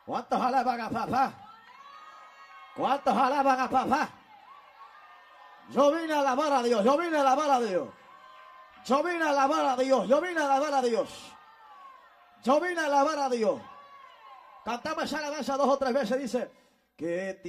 ¿Cuántos alaban a papá? ¿Cuántos alaban a papá? Yo vine a alabar a Dios, yo vine a alabar a Dios. Yo vine a alabar a Dios, yo vine a alabar a Dios. Yo vine a alabar a Dios. Cantamos esa alabanza 2 o 3 veces, dice que